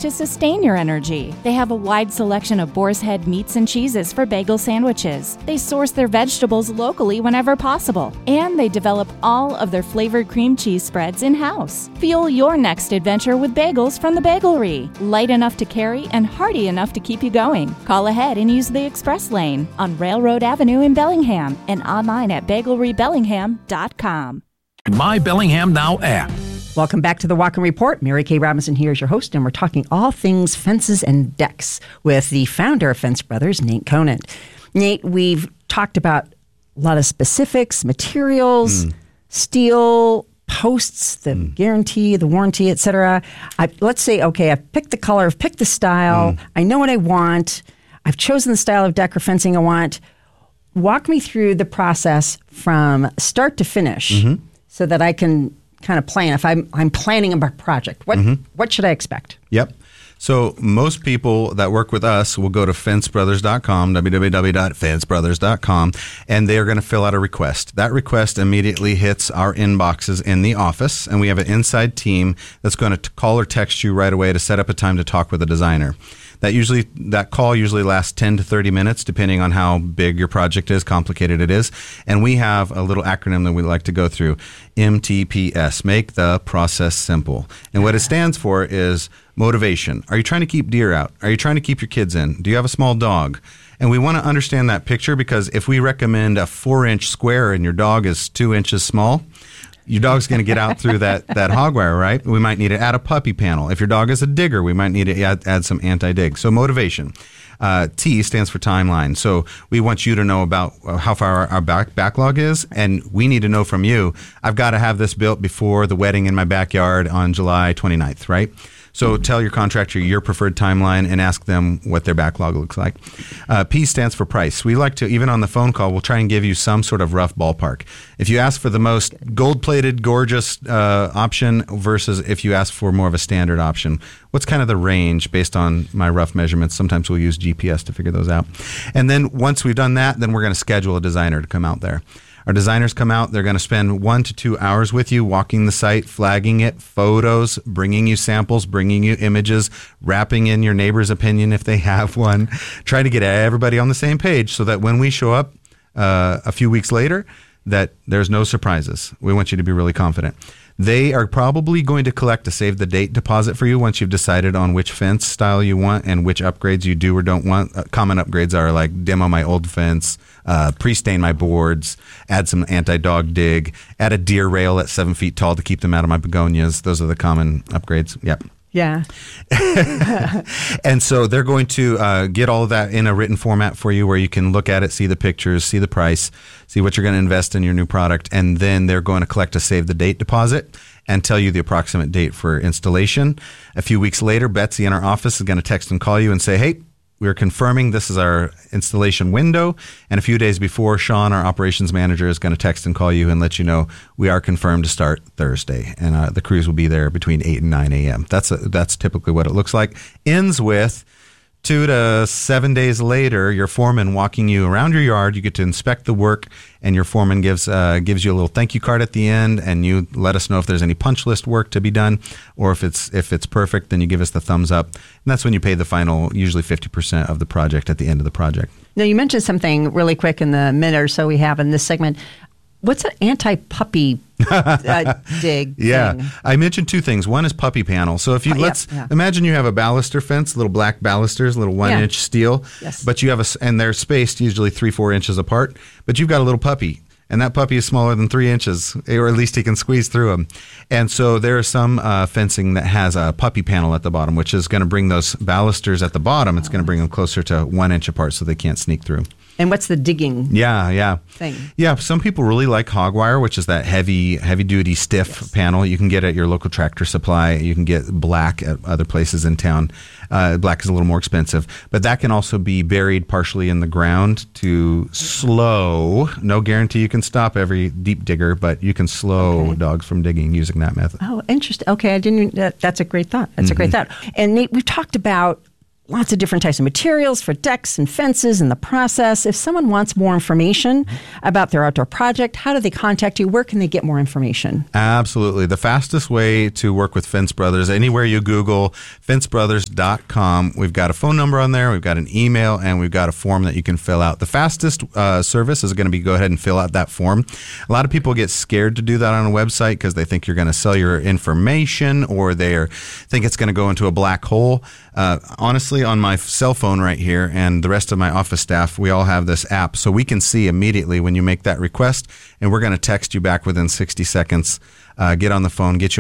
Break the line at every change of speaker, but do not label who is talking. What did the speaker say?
to sustain your energy. They have a wide selection of Boar's Head meats and cheeses for bagel sandwiches. They source their vegetables locally whenever possible. And they develop all of their flavored cream cheese spreads in-house. Fuel your next adventure with bagels from the Bagelry. Light enough to carry and hearty enough to keep you going. Call ahead and use the express lane on Railroad Avenue in Bellingham and online at bagelrybellingham.com.
My Bellingham Now app.
Welcome back to the Walk-In Report. Mary Kay Robinson here as your host, and we're talking all things fences and decks with the founder of Fence Brothers, Nate Conant. Nate, we've talked about a lot of specifics, materials, steel, posts, the guarantee, the warranty, etc. Let's say, okay, I've picked the color, I've picked the style, I know what I want, I've chosen the style of deck or fencing I want. Walk me through the process from start to finish so that I can kind of plan. If I'm planning a project, what should I expect?
Yep. So most people that work with us will go to fencebrothers.com, www.fencebrothers.com, and they are going to fill out a request. That request immediately hits our inboxes in the office, and we have an inside team that's going to call or text you right away to set up a time to talk with a designer. That call usually lasts 10 to 30 minutes, depending on how big your project is, complicated it is. And we have a little acronym that we like to go through, MTPS, make the process simple. And what it stands for is motivation. Are you trying to keep deer out? Are you trying to keep your kids in? Do you have a small dog? And we want to understand that picture, because if we recommend a 4-inch square and your dog is 2 inches small, your dog's going to get out through that hog wire, right? We might need to add a puppy panel. If your dog is a digger, we might need to add some anti-dig. So motivation. T stands for timeline. So we want you to know about how far our backlog is, and we need to know from you, I've got to have this built before the wedding in my backyard on July 29th, right? So tell your contractor your preferred timeline and ask them what their backlog looks like. P stands for price. We like to, even on the phone call, we'll try and give you some sort of rough ballpark. If you ask for the most gold-plated, gorgeous option versus if you ask for more of a standard option, what's kind of the range based on my rough measurements? Sometimes we'll use GPS to figure those out. And then once we've done that, then we're going to schedule a designer to come out there. Our designers come out. They're going to spend 1 to 2 hours with you, walking the site, flagging it, photos, bringing you samples, bringing you images, wrapping in your neighbor's opinion if they have one, trying to get everybody on the same page so that when we show up a few weeks later, that there's no surprises. We want you to be really confident. They are probably going to collect a save the date deposit for you once you've decided on which fence style you want and which upgrades you do or don't want. Common upgrades are like demo my old fence, pre-stain my boards, add some anti-dog dig, add a deer rail at 7 feet tall to keep them out of my begonias. Those are the common upgrades. Yep.
Yeah.
And so they're going to get all of that in a written format for you where you can look at it, see the pictures, see the price, see what you're going to invest in your new product. And then they're going to collect a save the date deposit and tell you the approximate date for installation. A few weeks later, Betsy in our office is going to text and call you and say, hey, we're confirming this is our installation window. And a few days before, Sean, our operations manager, is going to text and call you and let you know we are confirmed to start Thursday. And the crews will be there between 8 and 9 a.m. That's typically what it looks like. Ends with 2 to 7 days later, your foreman walking you around your yard. You get to inspect the work, and your foreman gives you a little thank you card at the end, and you let us know if there's any punch list work to be done, or if it's perfect, then you give us the thumbs up. And that's when you pay the final, usually 50% of the project at the end of the project.
Now, you mentioned something really quick in the minute or so we have in this segment. What's an anti-puppy dig
Yeah,
thing?
I mentioned 2 things. One is puppy panel. So if you imagine you have a baluster fence, little black balusters, little 1-inch steel, but you have and they're spaced usually 3-4 inches apart. But you've got a little puppy, and that puppy is smaller than 3 inches, or at least he can squeeze through them. And so there is some fencing that has a puppy panel at the bottom, which is going to bring those balusters at the bottom. It's going to bring them closer to 1 inch apart so they can't sneak through.
And what's the digging
thing? Yeah, some people really like hog wire, which is that heavy-duty, stiff panel. You can get at your local Tractor Supply. You can get black at other places in town. Black is a little more expensive. But that can also be buried partially in the ground to slow. No guarantee you can stop every deep digger, but you can slow dogs from digging using that method.
Oh, interesting. Okay, I didn't. That's a great thought. That's a great thought. And Nate, we've talked about lots of different types of materials for decks and fences and the process. If someone wants more information about their outdoor project, how do they contact you? Where can they get more information?
Absolutely. The fastest way to work with Fence Brothers, anywhere you Google fencebrothers.com, we've got a phone number on there, we've got an email, and we've got a form that you can fill out. The fastest service is going to be go ahead and fill out that form. A lot of people get scared to do that on a website because they think you're going to sell your information or they think it's going to go into a black hole. Honestly, on my cell phone right here and the rest of my office staff, we all have this app, so we can see immediately when you make that request, and we're going to text you back within 60 seconds. Get on the phone, get you